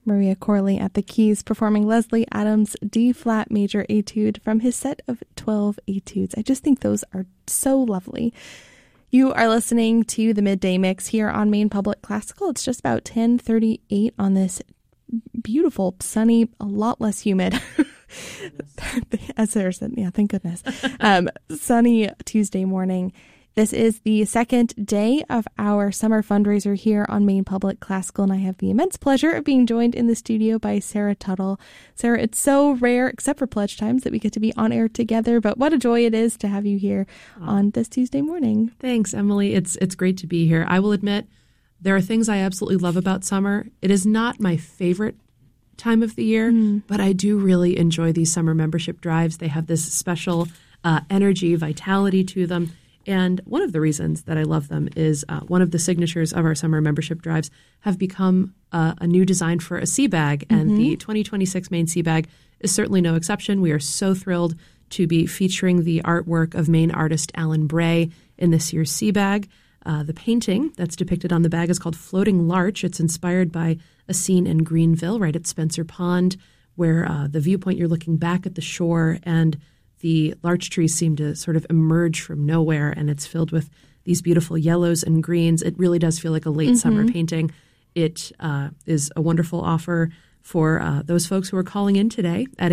Maria Corley at the keys, performing Leslie Adams' D-flat major etude from his set of 12 etudes. I just think those are so lovely. You are listening to the Midday Mix here on Maine Public Classical. It's just about 10:38 on this beautiful, sunny, a lot less humid, as Sarah said, yeah, thank goodness, sunny Tuesday morning. This is the second day of our summer fundraiser here on Maine Public Classical, and I have the immense pleasure of being joined in the studio by Sarah Tuttle. Sarah, it's so rare, except for pledge times, that we get to be on air together, but what a joy it is to have you here on this Tuesday morning. Thanks, Emily. It's great to be here. I will admit, there are things I absolutely love about summer. It is not my favorite time of the year, but I do really enjoy these summer membership drives. They have this special energy, vitality to them. And one of the reasons that I love them is one of the signatures of our summer membership drives have become a new design for a sea bag. And the 2026 Maine Sea Bag is certainly no exception. We are so thrilled to be featuring the artwork of Maine artist Alan Bray in this year's sea bag. The painting that's depicted on the bag is called Floating Larch. It's inspired by a scene in Greenville, right at Spencer Pond, where the viewpoint, you're looking back at the shore and the larch trees seem to sort of emerge from nowhere, and it's filled with these beautiful yellows and greens. It really does feel like a late summer painting. It is a wonderful offer for those folks who are calling in today at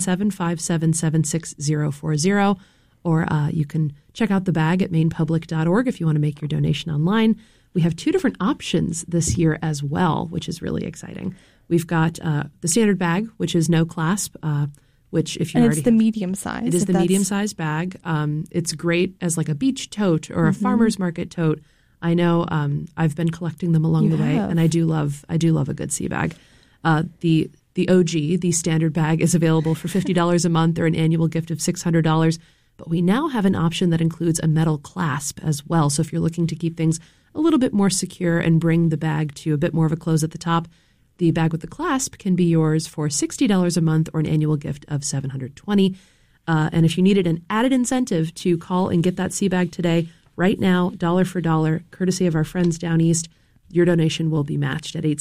877-577-6040, or you can check out the bag at mainepublic.org if you want to make your donation online. We have two different options this year as well, which is really exciting. We've got the standard bag, which is no clasp, which if you and already it's the have, medium size. It is the medium-sized bag. It's great as like a beach tote or a farmer's market tote. I know I've been collecting them along the way, and I do love a good sea bag. The OG, the standard bag, is available for $50 a month or an annual gift of $600. But we now have an option that includes a metal clasp as well. So if you're looking to keep things a little bit more secure and bring the bag to a bit more of a close at the top, the bag with the clasp can be yours for $60 a month or an annual gift of $720. And if you needed an added incentive to call and get that sea bag today, right now, dollar for dollar, courtesy of our friends down east, your donation will be matched at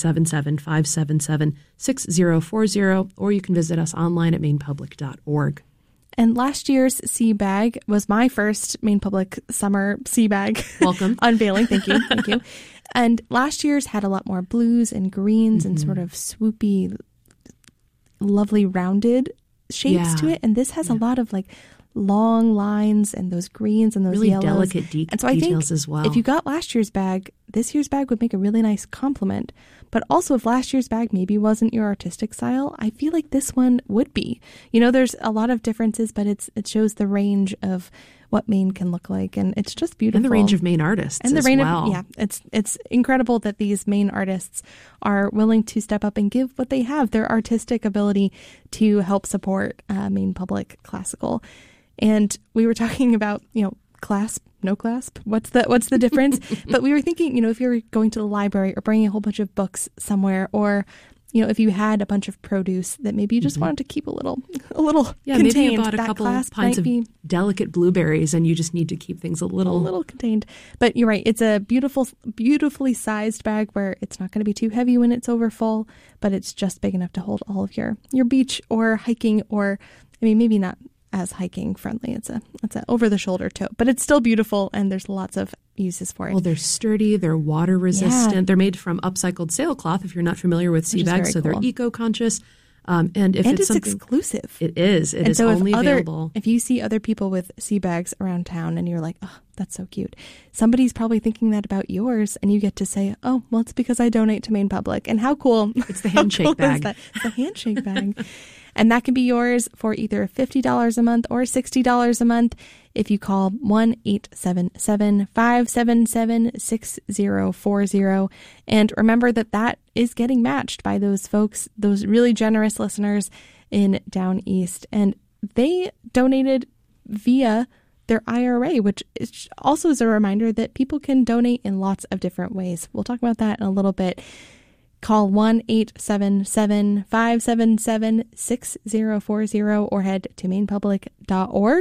877-577-6040, or you can visit us online at mainepublic.org. And last year's sea bag was my first Maine Public summer sea bag. Welcome. Unveiling. Thank you. Thank you. And last year's had a lot more blues and greens and sort of swoopy, lovely rounded shapes to it. And this has a lot of like long lines and those greens and those really yellows. Delicate and so I details think as well. If you got last year's bag, this year's bag would make a really nice complement. But also if last year's bag maybe wasn't your artistic style, I feel like this one would be. You know, there's a lot of differences, but it shows the range of what Maine can look like, and it's just beautiful. And the range of Maine artists and the as range well. It's incredible that these Maine artists are willing to step up and give what they have, their artistic ability, to help support Maine Public Classical. And we were talking about, clasp, no clasp, what's the difference? But we were thinking, if you're going to the library or bringing a whole bunch of books somewhere, or if you had a bunch of produce that maybe you just wanted to keep a little contained. Maybe you bought a couple pints of delicate blueberries and you just need to keep things a little contained. But you're right. It's a beautifully sized bag where it's not going to be too heavy when it's over full, but it's just big enough to hold all of your beach or hiking, or maybe not as hiking friendly. It's a over the shoulder tote, but it's still beautiful, and there's lots of uses for it. Well, they're sturdy, they're water resistant. Yeah. They're made from upcycled sailcloth, if you're not familiar with sea bags, so they're eco-conscious. And it's exclusive. It is. It is only available. If you see other people with sea bags around town and you're like, oh, that's so cute, somebody's probably thinking that about yours, and you get to say, oh, well, it's because I donate to Maine Public. And how cool. It's the handshake bag. It's the handshake bag. And that can be yours for either $50 a month or $60 a month if you call 1-877-577-6040. And remember that is getting matched by those folks, those really generous listeners in Down East. And they donated via their IRA, which also is a reminder that people can donate in lots of different ways. We'll talk about that in a little bit. Call 1-877-577-6040 or head to mainepublic.org